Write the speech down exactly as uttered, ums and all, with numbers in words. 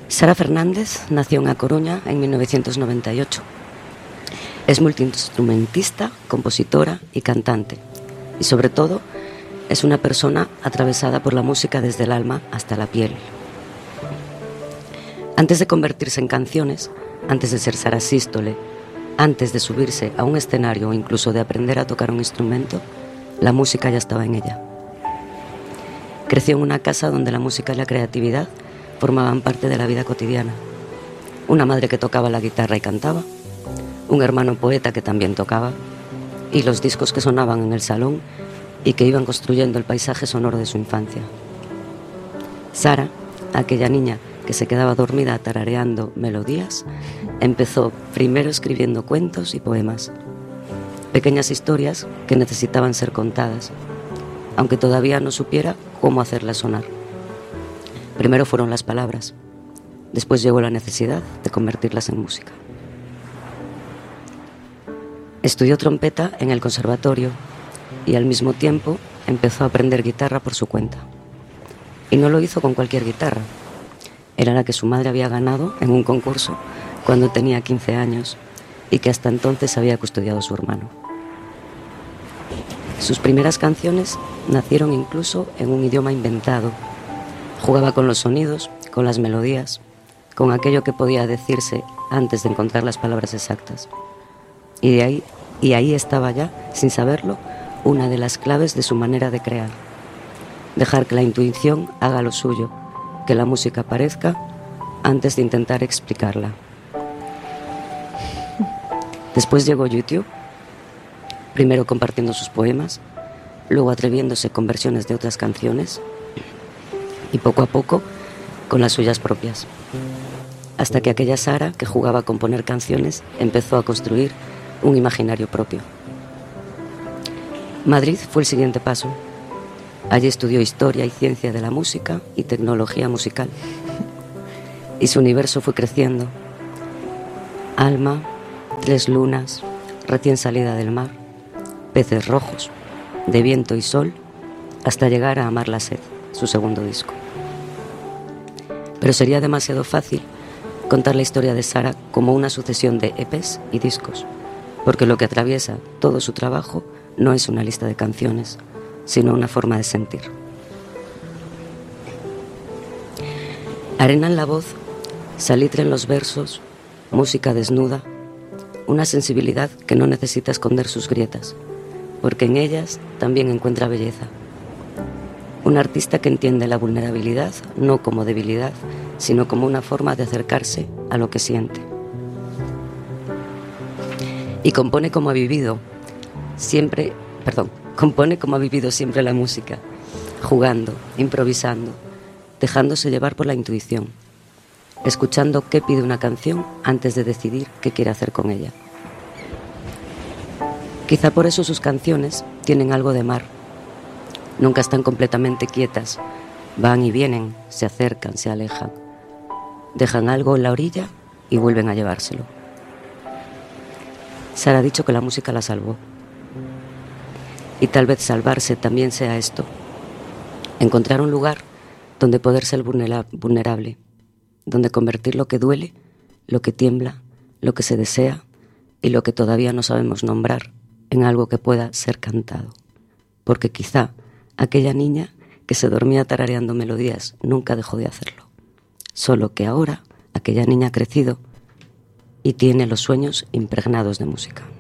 Sara Fernández nació en A Coruña en mil novecientos noventa y ocho. Es multiinstrumentista, compositora y cantante. Y sobre todo, es una persona atravesada por la música desde el alma hasta la piel. Antes de convertirse en canciones, antes de ser Sara Sístole, antes de subirse a un escenario o incluso de aprender a tocar un instrumento, la música ya estaba en ella. Creció en una casa donde la música y la creatividad formaban parte de la vida cotidiana. Una madre que tocaba la guitarra y cantaba, un hermano poeta que también tocaba, y los discos que sonaban en el salón y que iban construyendo el paisaje sonoro de su infancia. Sara, aquella niña que se quedaba dormida tarareando melodías, empezó primero escribiendo cuentos y poemas, pequeñas historias que necesitaban ser contadas, aunque todavía no supiera cómo hacerlas sonar. Primero fueron las palabras, después llegó la necesidad de convertirlas en música. Estudió trompeta en el conservatorio y al mismo tiempo empezó a aprender guitarra por su cuenta. Y no lo hizo con cualquier guitarra. Era la que su madre había ganado en un concurso cuando tenía quince años y que hasta entonces había custodiado su hermano. Sus primeras canciones nacieron incluso en un idioma inventado. Jugaba con los sonidos, con las melodías, con aquello que podía decirse antes de encontrar las palabras exactas. Y de ahí, y ahí estaba ya, sin saberlo, una de las claves de su manera de crear. Dejar que la intuición haga lo suyo, que la música aparezca antes de intentar explicarla. Después llegó YouTube, primero compartiendo sus poemas, luego atreviéndose con versiones de otras canciones y poco a poco con las suyas propias. Hasta que aquella Sara que jugaba a componer canciones empezó a construir un imaginario propio. Madrid fue el siguiente paso. Allí estudió Historia y Ciencia de la Música y Tecnología Musical. Y su universo fue creciendo. Alma, Tres Lunas, Recién Salida del Mar, Peces Rojos, De Viento y Sol, hasta llegar a Amar la Sed, su segundo disco. Pero sería demasiado fácil contar la historia de Sara como una sucesión de E Pes y discos, porque lo que atraviesa todo su trabajo no es una lista de canciones, sino una forma de sentir. Arena en la voz, salitre en los versos, música desnuda, una sensibilidad que no necesita esconder sus grietas, porque en ellas también encuentra belleza. Un artista que entiende la vulnerabilidad no como debilidad, sino como una forma de acercarse a lo que siente. Y compone como ha vivido siempre, perdón, compone como ha vivido siempre la música, jugando, improvisando, dejándose llevar por la intuición, escuchando qué pide una canción antes de decidir qué quiere hacer con ella. Quizá por eso sus canciones tienen algo de mar. Nunca están completamente quietas, van y vienen, se acercan, se alejan, dejan algo en la orilla y vuelven a llevárselo. Sara ha dicho que la música la salvó. Y tal vez salvarse también sea esto: encontrar un lugar donde poder ser vulnerable, donde convertir lo que duele, lo que tiembla, lo que se desea y lo que todavía no sabemos nombrar en algo que pueda ser cantado. Porque quizá aquella niña que se dormía tarareando melodías nunca dejó de hacerlo. Solo que ahora aquella niña ha crecido y tiene los sueños impregnados de música.